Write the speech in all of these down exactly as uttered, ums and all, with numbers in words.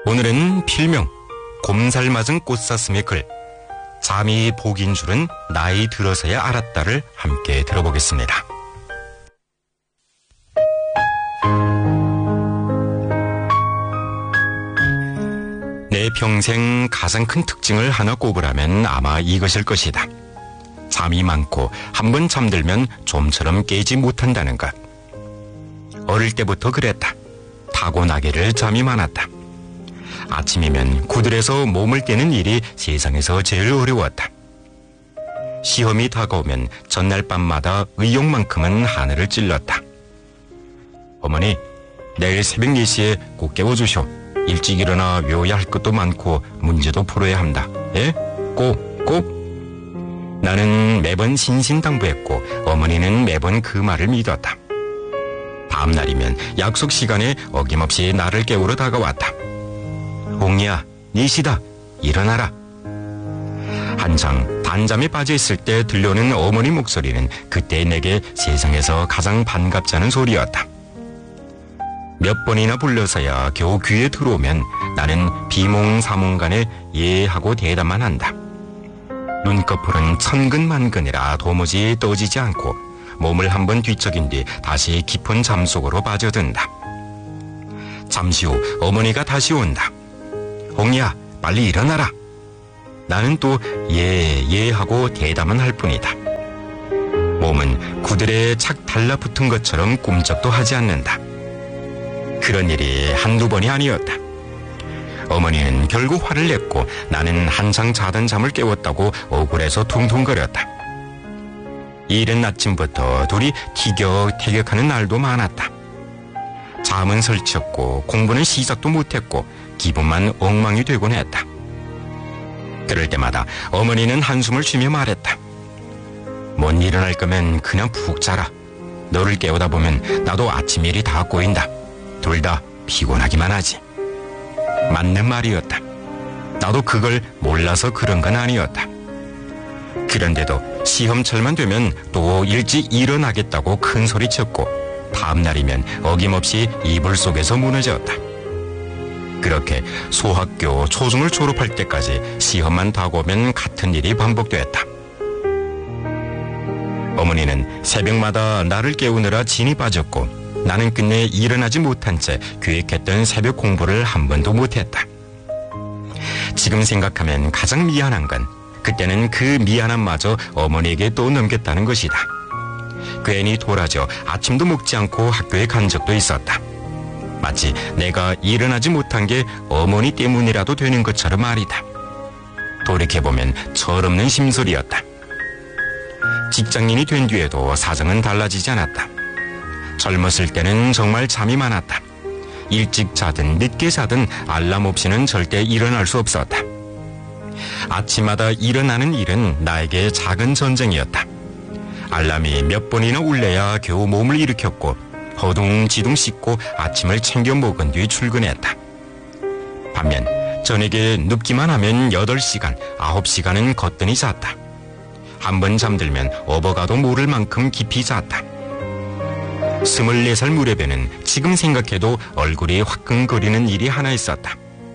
오늘은 필명 곰살 맞은 꽃사슴의 글 잠이 복인 줄은 나이 들어서야 알았다를 함께 들어보겠습니다. 내 평생 가장 큰 특징을 하나 꼽으라면 아마 이것일 것이다. 잠이 많고 한 번 잠들면 좀처럼 깨지 못한다는 것. 어릴 때부터 그랬다. 타고나기를 잠이 많았다. 아침이면 구들에서 몸을 떼는 일이 세상에서 제일 어려웠다. 시험이 다가오면 전날 밤마다 의욕만큼은 하늘을 찔렀다. 어머니, 내일 새벽 네 시에 꼭 깨워주쇼. 일찍 일어나 외워야 할 것도 많고 문제도 풀어야 한다. 예? 꼭, 꼭. 나는 매번 신신당부했고 어머니는 매번 그 말을 믿었다. 다음 날이면 약속 시간에 어김없이 나를 깨우러 다가왔다. 홍이야, 네 시다. 일어나라. 한창 단잠에 빠져있을 때 들려오는 어머니 목소리는 그때 내게 세상에서 가장 반갑지 않은 소리였다. 몇 번이나 불러서야 겨우 귀에 들어오면 나는 비몽사몽간에 예 하고 대답만 한다. 눈꺼풀은 천근만근이라 도무지 떠지지 않고 몸을 한번 뒤척인 뒤 다시 깊은 잠 속으로 빠져든다. 잠시 후 어머니가 다시 온다. 홍이야, 빨리 일어나라. 나는 또 예, 예 하고 대답은 할 뿐이다. 몸은 구들에 착 달라붙은 것처럼 꿈쩍도 하지 않는다. 그런 일이 한두 번이 아니었다. 어머니는 결국 화를 냈고 나는 한창 자던 잠을 깨웠다고 억울해서 퉁퉁거렸다. 이른 아침부터 둘이 티격태격하는 날도 많았다. 잠은 설쳤고 공부는 시작도 못했고 기분만 엉망이 되곤 했다. 그럴 때마다 어머니는 한숨을 쉬며 말했다. 못 일어날 거면 그냥 푹 자라. 너를 깨우다 보면 나도 아침 일이 다 꼬인다. 둘 다 피곤하기만 하지. 맞는 말이었다. 나도 그걸 몰라서 그런 건 아니었다. 그런데도 시험철만 되면 또 일찍 일어나겠다고 큰 소리 쳤고 다음 날이면 어김없이 이불 속에서 무너졌다. 그렇게 소학교 초중을 졸업할 때까지 시험만 다가오면 같은 일이 반복됐다. 어머니는 새벽마다 나를 깨우느라 진이 빠졌고 나는 끝내 일어나지 못한 채 계획했던 새벽 공부를 한 번도 못했다. 지금 생각하면 가장 미안한 건 그때는 그 미안함마저 어머니에게 또 넘겼다는 것이다. 괜히 돌아져 아침도 먹지 않고 학교에 간 적도 있었다. 마치 내가 일어나지 못한 게 어머니 때문이라도 되는 것처럼 말이다. 돌이켜보면 철없는 심술이었다. 직장인이 된 뒤에도 사정은 달라지지 않았다. 젊었을 때는 정말 잠이 많았다. 일찍 자든 늦게 자든 알람 없이는 절대 일어날 수 없었다. 아침마다 일어나는 일은 나에게 작은 전쟁이었다. 알람이 몇 번이나 울려야 겨우 몸을 일으켰고 허둥지둥 씻고 아침을 챙겨 먹은 뒤 출근했다. 반면 저녁에 눕기만 하면 여덟 시간, 아홉 시간은 거뜬히 잤다. 한 번 잠들면 업어가도 모를 만큼 깊이 잤다. 스물네 살 무렵에는 지금 생각해도 얼굴이 화끈거리는 일이 하나 있었다.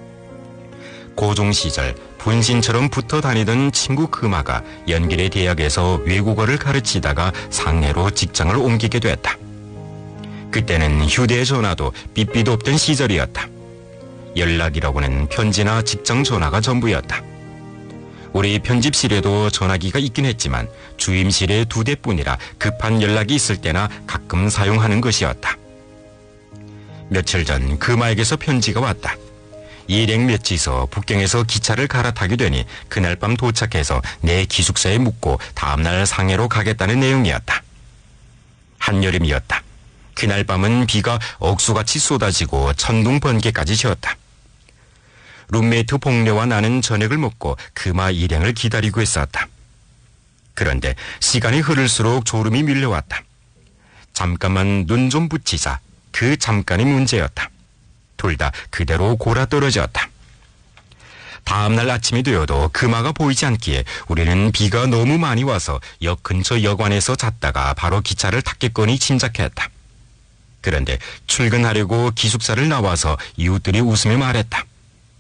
고종 시절 분신처럼 붙어 다니던 친구 금아가 연길의 대학에서 외국어를 가르치다가 상해로 직장을 옮기게 됐다. 그때는 휴대전화도 삐삐도 없던 시절이었다. 연락이라고는 편지나 직장 전화가 전부였다. 우리 편집실에도 전화기가 있긴 했지만 주임실에 두 대뿐이라 급한 연락이 있을 때나 가끔 사용하는 것이었다. 며칠 전 금아에게서 편지가 왔다. 일행 며치서 북경에서 기차를 갈아타게 되니 그날 밤 도착해서 내 기숙사에 묵고 다음날 상해로 가겠다는 내용이었다. 한여름이었다. 그날 밤은 비가 억수같이 쏟아지고 천둥 번개까지 쳤다. 룸메이트 복녀와 나는 저녁을 먹고 금아 일행을 기다리고 있었다. 그런데 시간이 흐를수록 졸음이 밀려왔다. 잠깐만 눈 좀 붙이자. 그 잠깐이 문제였다. 둘 다 그대로 골아 떨어졌다. 다음날 아침이 되어도 금아가 보이지 않기에 우리는 비가 너무 많이 와서 역 근처 여관에서 잤다가 바로 기차를 탔겠거니 짐작했다. 그런데 출근하려고 기숙사를 나와서 이웃들이 웃으며 말했다.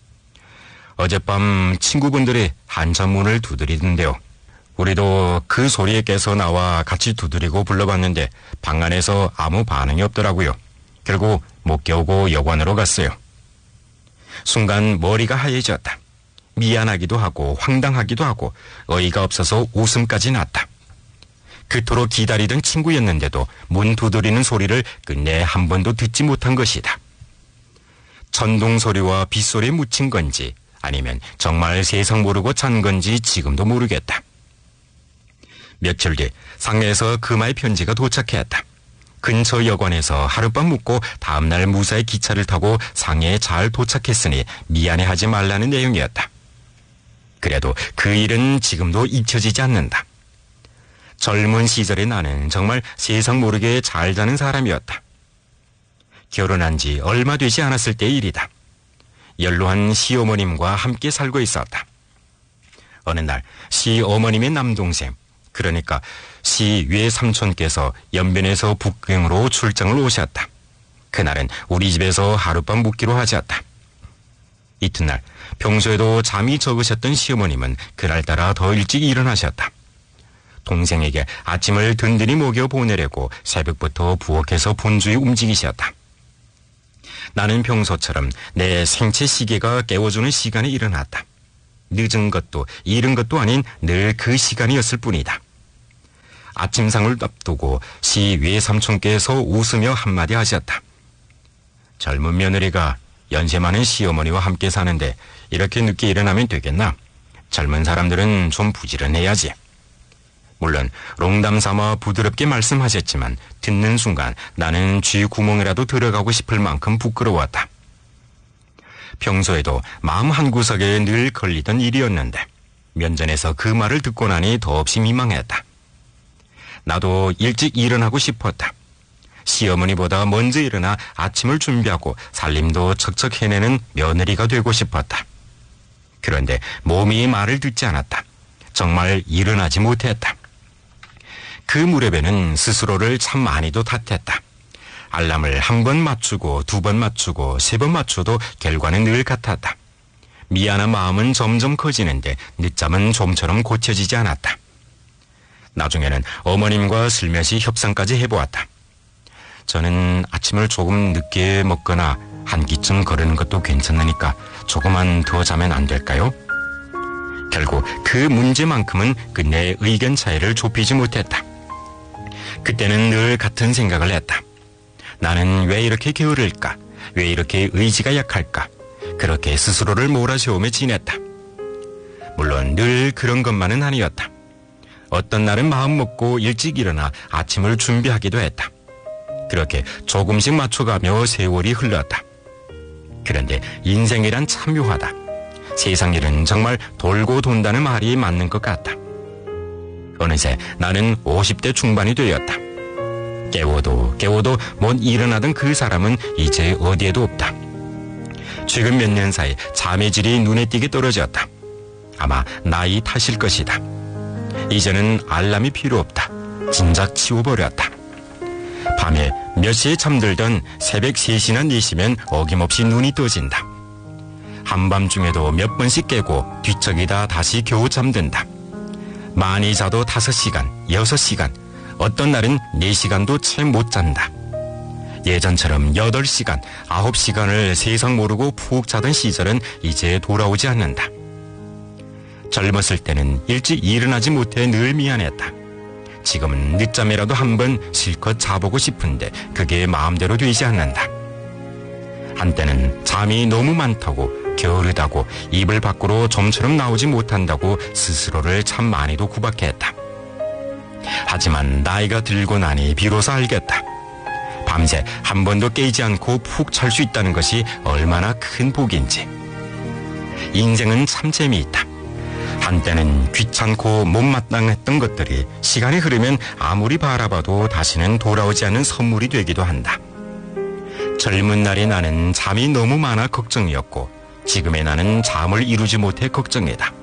어젯밤 친구분들이 한참 문을 두드리던데요. 우리도 그 소리에 깨서 나와 같이 두드리고 불러봤는데 방 안에서 아무 반응이 없더라고요. 결국 못 깨우고 여관으로 갔어요. 순간 머리가 하얘졌다. 미안하기도 하고 황당하기도 하고 어이가 없어서 웃음까지 났다. 그토록 기다리던 친구였는데도 문 두드리는 소리를 끝내 한 번도 듣지 못한 것이다. 천둥 소리와 빗소리에 묻힌 건지 아니면 정말 세상 모르고 잔 건지 지금도 모르겠다. 며칠 뒤 상해에서 금화의 편지가 도착했다. 근처 여관에서 하룻밤 묵고 다음날 무사히 기차를 타고 상해에 잘 도착했으니 미안해하지 말라는 내용이었다. 그래도 그 일은 지금도 잊혀지지 않는다. 젊은 시절의 나는 정말 세상 모르게 잘 자는 사람이었다. 결혼한 지 얼마 되지 않았을 때의 일이다. 연로한 시어머님과 함께 살고 있었다. 어느 날 시어머님의 남동생, 그러니까 시 외삼촌께서 연변에서 북경으로 출장을 오셨다. 그날은 우리 집에서 하룻밤 묵기로 하셨다. 이튿날 평소에도 잠이 적으셨던 시어머님은 그날따라 더 일찍 일어나셨다. 동생에게 아침을 든든히 먹여 보내려고 새벽부터 부엌에서 분주히 움직이셨다. 나는 평소처럼 내 생체 시계가 깨워주는 시간에 일어났다. 늦은 것도 이른 것도 아닌 늘 그 시간이었을 뿐이다. 아침상을 앞두고 시 외삼촌께서 웃으며 한마디 하셨다. 젊은 며느리가 연세 많은 시어머니와 함께 사는데 이렇게 늦게 일어나면 되겠나? 젊은 사람들은 좀 부지런해야지. 물론 농담 삼아 부드럽게 말씀하셨지만 듣는 순간 나는 쥐 구멍이라도 들어가고 싶을 만큼 부끄러웠다. 평소에도 마음 한구석에 늘 걸리던 일이었는데 면전에서 그 말을 듣고 나니 더없이 민망했다. 나도 일찍 일어나고 싶었다. 시어머니보다 먼저 일어나 아침을 준비하고 살림도 척척 해내는 며느리가 되고 싶었다. 그런데 몸이 말을 듣지 않았다. 정말 일어나지 못했다. 그 무렵에는 스스로를 참 많이도 탓했다. 알람을 한 번 맞추고 두 번 맞추고 세 번 맞춰도 결과는 늘 같았다. 미안한 마음은 점점 커지는데 늦잠은 좀처럼 고쳐지지 않았다. 나중에는 어머님과 슬며시 협상까지 해보았다. 저는 아침을 조금 늦게 먹거나 한 끼쯤 거르는 것도 괜찮으니까 조금만 더 자면 안 될까요? 결국 그 문제만큼은 끝내 의견 차이를 좁히지 못했다. 그때는 늘 같은 생각을 했다. 나는 왜 이렇게 게으를까? 왜 이렇게 의지가 약할까? 그렇게 스스로를 몰아세우며 지냈다. 물론 늘 그런 것만은 아니었다. 어떤 날은 마음 먹고 일찍 일어나 아침을 준비하기도 했다. 그렇게 조금씩 맞춰가며 세월이 흘렀다. 그런데 인생이란 참 묘하다. 세상 일은 정말 돌고 돈다는 말이 맞는 것 같다. 어느새 나는 오십 대 중반이 되었다. 깨워도 깨워도 못 일어나던 그 사람은 이제 어디에도 없다. 최근 몇 년 사이 잠의 질이 눈에 띄게 떨어졌다. 아마 나이 탓일 것이다. 이제는 알람이 필요 없다. 진작 치워버렸다. 밤에 몇 시에 잠들던 새벽 세 시나 네 시면 어김없이 눈이 떠진다. 한밤중에도 몇 번씩 깨고 뒤척이다 다시 겨우 잠든다. 많이 자도 다섯 시간, 여섯 시간, 어떤 날은 네 시간도 채 못 잔다. 예전처럼 여덟 시간, 아홉 시간을 세상 모르고 푹 자던 시절은 이제 돌아오지 않는다. 젊었을 때는 일찍 일어나지 못해 늘 미안했다. 지금은 늦잠이라도 한번 실컷 자보고 싶은데 그게 마음대로 되지 않는다. 한때는 잠이 너무 많다고 게으르다고 이불 밖으로 좀처럼 나오지 못한다고 스스로를 참 많이도 구박했다. 하지만 나이가 들고 나니 비로소 알겠다. 밤새 한 번도 깨지 않고 푹 잘 수 있다는 것이 얼마나 큰 복인지. 인생은 참 재미있다. 한때는 귀찮고 못마땅했던 것들이 시간이 흐르면 아무리 바라봐도 다시는 돌아오지 않는 선물이 되기도 한다. 젊은 날의 나는 잠이 너무 많아 걱정이었고 지금의 나는 잠을 이루지 못해 걱정이다.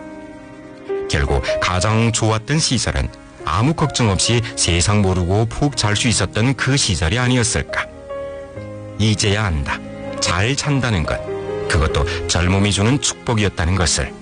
결국 가장 좋았던 시절은 아무 걱정 없이 세상 모르고 푹 잘 수 있었던 그 시절이 아니었을까. 이제야 안다. 잘 잔다는 것. 그것도 젊음이 주는 축복이었다는 것을.